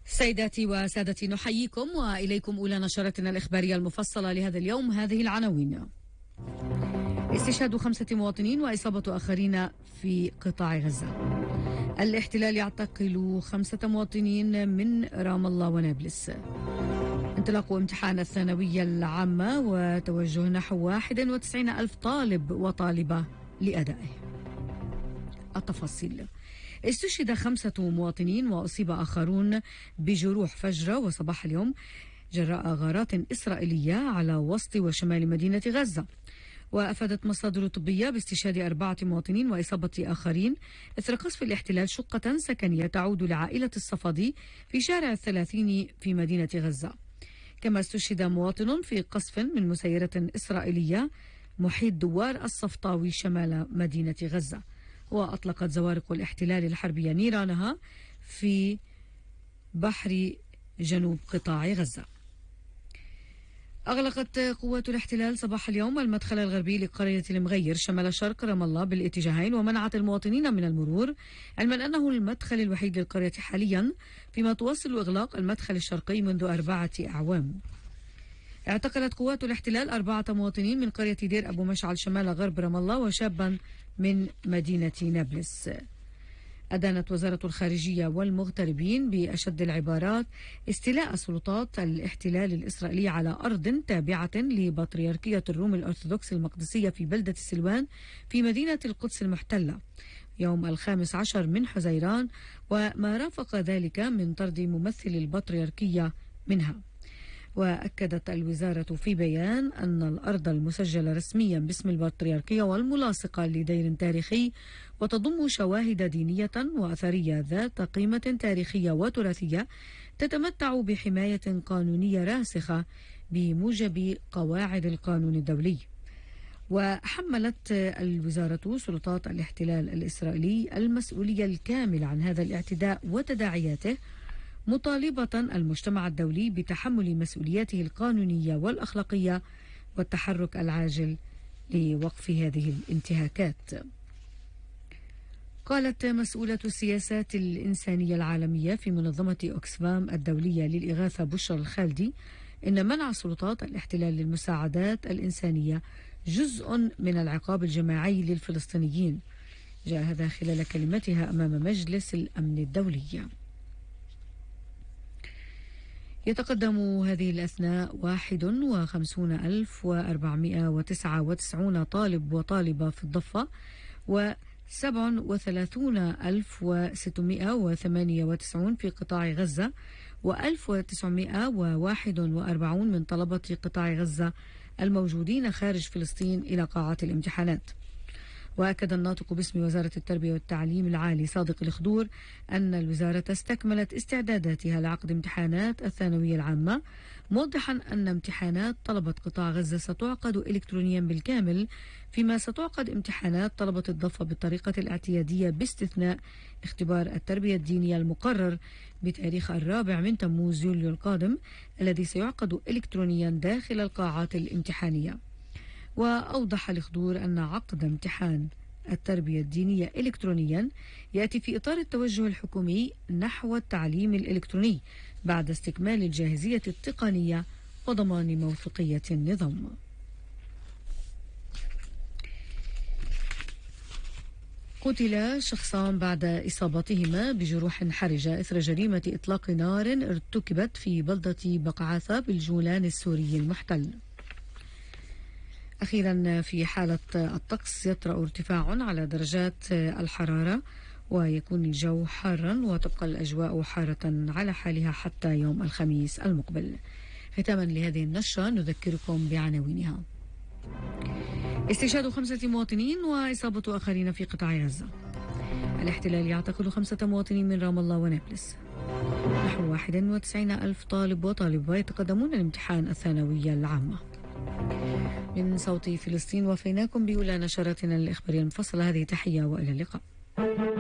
سيداتي وسادتي، نحييكم وإليكم أولى نشرتنا الإخبارية المفصلة لهذا اليوم. هذه العناوين: استشهاد 5 مواطنين وإصابة آخرين في قطاع غزة. الاحتلال يعتقل 5 مواطنين من رام الله ونابلس. انطلاق امتحان الثانوية العامة وتوجه نحو 91 ألف طالب وطالبة لأدائه. التفاصيل: استشهد 5 مواطنين وأصيب آخرون بجروح فجر وصباح اليوم جراء غارات إسرائيلية على وسط وشمال مدينة غزة. وأفادت مصادر طبية باستشهاد 4 مواطنين وإصابة آخرين إثر قصف الاحتلال شقة سكنية تعود لعائلة الصفدي في شارع 30 في مدينة غزة. كما استشهد مواطن في قصف من مسيرة إسرائيلية محيط دوار الصفطاوي شمال مدينة غزة. وأطلقت زوارق الاحتلال الحربية نيرانها في بحر جنوب قطاع غزة. أغلقت قوات الاحتلال صباح اليوم المدخل الغربي لقرية المغير شمال شرق رام الله بالاتجاهين، ومنعت المواطنين من المرور، علما أنه المدخل الوحيد للقرية حاليا، فيما تواصل إغلاق المدخل الشرقي منذ 4 أعوام. اعتقلت قوات الاحتلال 4 مواطنين من قرية دير أبو مشعل شمال غرب رام الله وشابا من مدينة نابلس. أدانت وزارة الخارجية والمغتربين بأشد العبارات استيلاء سلطات الاحتلال الإسرائيلي على أرض تابعة لبطريركية الروم الأرثوذكس المقدسية في بلدة السلوان في مدينة القدس المحتلة يوم 15 من حزيران، وما رافق ذلك من طرد ممثل البطريركية منها. وأكدت الوزارة في بيان أن الأرض المسجلة رسميا باسم البطريركية والملاصقة لدير تاريخي وتضم شواهد دينية وأثرية ذات قيمة تاريخية وتراثية تتمتع بحماية قانونية راسخة بموجب قواعد القانون الدولي. وحملت الوزارة سلطات الاحتلال الإسرائيلي المسؤولية الكاملة عن هذا الاعتداء وتداعياته، مطالبة المجتمع الدولي بتحمل مسؤولياته القانونية والأخلاقية والتحرك العاجل لوقف هذه الانتهاكات. قالت مسؤولة السياسات الإنسانية العالمية في منظمة أوكسفام الدولية للإغاثة بشرى الخالدي إن منع سلطات الاحتلال للمساعدات الإنسانية جزء من العقاب الجماعي للفلسطينيين. جاء هذا خلال كلمتها أمام مجلس الأمن الدولي. يتقدم هذه الأثناء 51,499 طالب وطالبة في الضفة، و37,698 في قطاع غزة، و1941 من طلبة قطاع غزة الموجودين خارج فلسطين إلى قاعات الامتحانات. وأكد الناطق باسم وزارة التربية والتعليم العالي صادق الخضور أن الوزارة استكملت استعداداتها لعقد امتحانات الثانوية العامة، موضحا أن امتحانات طلبة قطاع غزة ستعقد إلكترونيا بالكامل، فيما ستعقد امتحانات طلبة الضفة بالطريقة الاعتيادية باستثناء اختبار التربية الدينية المقرر بتاريخ 4 من تموز يوليو القادم، الذي سيعقد إلكترونيا داخل القاعات الامتحانية. وأوضح الخضور أن عقد امتحان التربية الدينية إلكترونيا يأتي في إطار التوجه الحكومي نحو التعليم الإلكتروني بعد استكمال الجاهزية التقنية وضمان موثوقية النظام. قتل شخصان بعد إصابتهما بجروح حرجة إثر جريمة إطلاق نار ارتكبت في بلدة بقعاثة بالجولان السوري المحتل. أخيرا، في حالة الطقس يطرأ ارتفاع على درجات الحرارة ويكون الجو حارا وتبقى الأجواء حارة على حالها حتى يوم الخميس المقبل. ختاما لهذه النشرة نذكركم بعناوينها: استشهاد 5 مواطنين وإصابة آخرين في قطاع غزة. الاحتلال يعتقل 5 مواطنين من رام الله ونابلس. نحو 91 ألف طالب وطالبة يتقدمون الامتحان الثانوية العامة. من صوت فلسطين وفيناكم بأولى نشراتنا الإخبارية المفصلة. هذه تحية وإلى اللقاء.